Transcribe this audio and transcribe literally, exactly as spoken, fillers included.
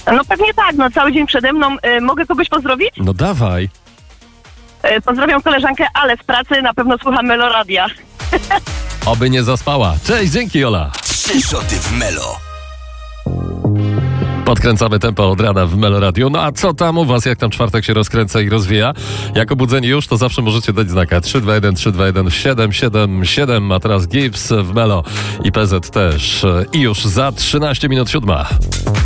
No pewnie tak, no cały dzień przede mną. Y, mogę kogoś pozdrowić? No dawaj. Y, pozdrawiam koleżankę, ale z pracy na pewno słucha Meloradia. Oby nie zaspała. Cześć, dzięki Jola. Trzy szoty w Melo. Podkręcamy tempo od rana w Melo Radio. No a co tam u was? Jak tam czwartek się rozkręca i rozwija? Jak obudzeni już, to zawsze możecie dać znaka trzy dwa jeden trzy dwa jeden siedem siedem siedem, a teraz Gibbs w Melo i P Z też. I już za trzynaście minut siódma.